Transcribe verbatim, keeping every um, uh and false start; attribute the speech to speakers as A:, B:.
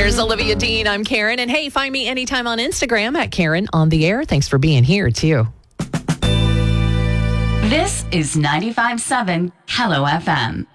A: There's Olivia Dean. I'm Karen. And hey, find me anytime on Instagram at Karen on the air. Thanks for being here, too.
B: This is ninety-five point seven Hello F M.